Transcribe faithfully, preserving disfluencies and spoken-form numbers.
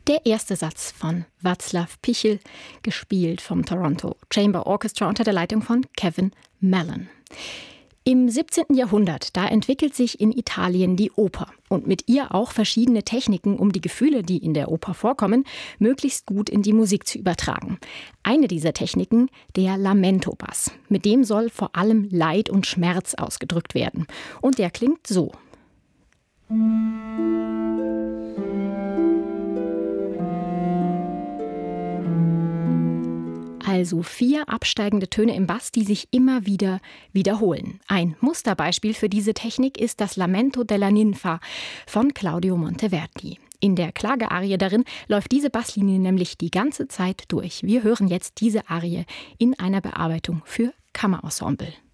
Der erste Satz von Václav Pichel, gespielt vom Toronto Chamber Orchestra unter der Leitung von Kevin Mallon. Im siebzehnten Jahrhundert, da entwickelt sich in Italien die Oper und mit ihr auch verschiedene Techniken, um die Gefühle, die in der Oper vorkommen, möglichst gut in die Musik zu übertragen. Eine dieser Techniken, der Lamento-Bass. Mit dem soll vor allem Leid und Schmerz ausgedrückt werden. Und der klingt so. Also vier absteigende Töne im Bass, die sich immer wieder wiederholen. Ein Musterbeispiel für diese Technik ist das Lamento della Ninfa von Claudio Monteverdi. In der Klagearie darin läuft diese Basslinie nämlich die ganze Zeit durch. Wir hören jetzt diese Arie in einer Bearbeitung für Kammerensemble.